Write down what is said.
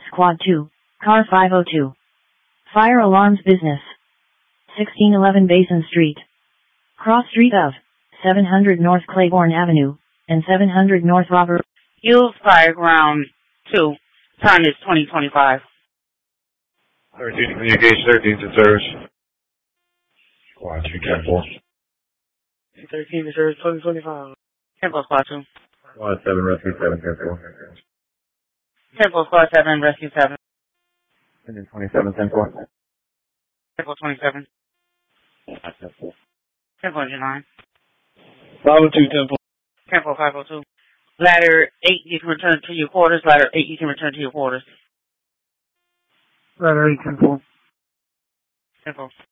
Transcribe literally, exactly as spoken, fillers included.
Squad two, Car five oh two. Fire Alarms Business. sixteen eleven Basin Street. Cross Street of seven hundred North Claiborne Avenue and seven hundred North Robert. Use Fire Ground two. Time is twenty twenty-five. thirteen Communication, thirteen's in service. Squad two, ten four. thirteen in service, twenty twenty-five. ten four Squad two. Squad seven, Rescue seven, ten four. ten four Squad seven, Rescue seven. ten twenty-seven, ten four. ten four twenty-seven. ten four nine. five oh two, ten four. ten four five oh two. Ladder eight, you can return to your quarters. Ladder eight, you can return to your quarters. Ladder eight, ten four. ten four.